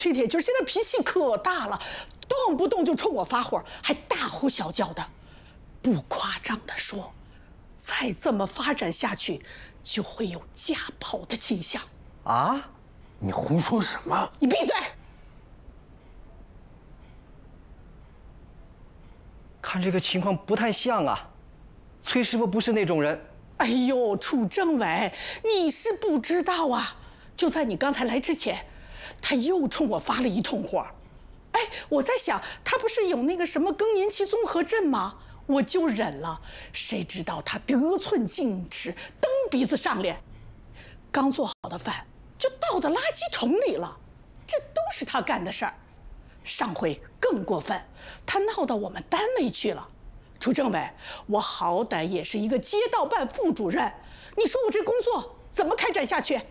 崔铁军现在脾气可大了，动不动就冲我发火，还大呼小叫的。不夸张的说，再这么发展下去，就会有家跑的倾向。 啊？ 你胡说什么？ 你闭嘴！ 看这个情况不太像啊，崔师傅不是那种人。 哎呦，楚政委，你是不知道啊！就在你刚才来之前，他又冲我发了一通火。哎，我在想，他不是有那个什么更年期综合症吗？我就忍了。谁知道他得寸进尺，蹬鼻子上脸，刚做好的饭就倒到垃圾桶里了，这都是他干的事儿。上回更过分，他闹到我们单位去了。楚政委，我好歹也是一个街道办副主任，你说我这工作怎么开展下去？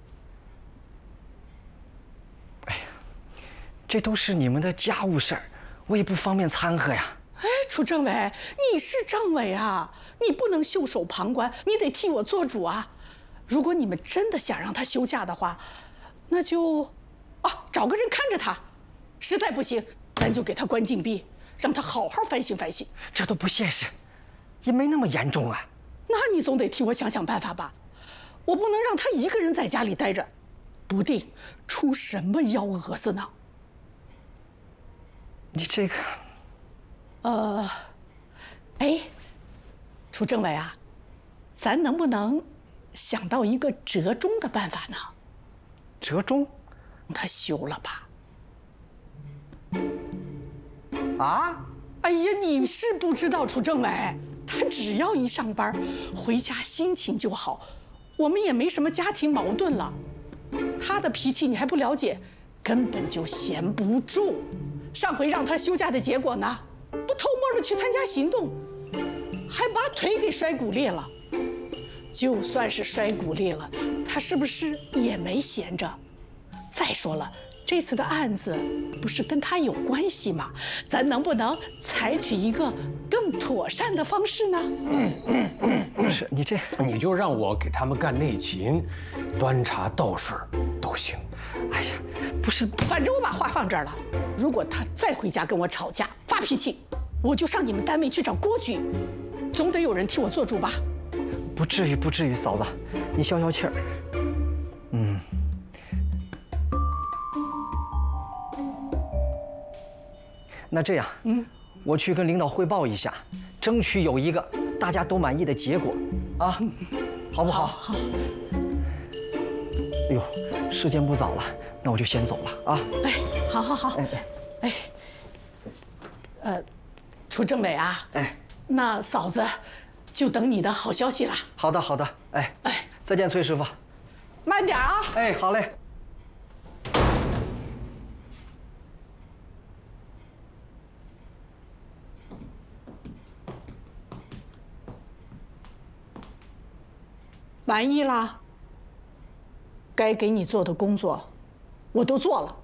哎呀，这都是你们的家务事儿，我也不方便掺和呀。 哎，楚政委，你是政委啊，你不能袖手旁观，你得替我做主啊。如果你们真的想让他休假的话，那就，找个人看着他，实在不行，咱就给他关禁闭。让他好好反省反省， 这都不现实，也没那么严重啊。 那你总得替我想想办法吧，我不能让他一个人在家里待着，不定出什么幺蛾子呢。 你这个， 楚政委啊，咱能不能想到一个折中的办法呢？ 折中？ 让他休了吧。 啊！ 哎呀，你是不知道，楚政委，他只要一上班，回家心情就好，我们也没什么家庭矛盾了。他的脾气你还不了解，根本就闲不住。上回让他休假的结果呢，不偷摸的去参加行动，还把腿给摔骨裂了。就算是摔骨裂了，他是不是也没闲着？再说了，这次的案子不是跟他有关系吗？咱能不能采取一个更妥善的方式呢？ 不是你这， 你就让我给他们干内勤，端茶倒水都行。 哎呀，不是， 反正我把话放这儿了。如果他再回家跟我吵架发脾气，我就上你们单位去找郭局，总得有人替我做主吧？ 不至于，不至于，嫂子，你消消气儿。那这样，我去跟领导汇报一下，争取有一个大家都满意的结果，啊，好不好？ 好。 哎呦，时间不早了，那我就先走了啊。 哎，好。楚政委啊，那嫂子就等你的好消息了。 好的，再见，崔师傅。 慢点啊。 哎，好嘞。 满意啦？该给你做的工作，我都做了。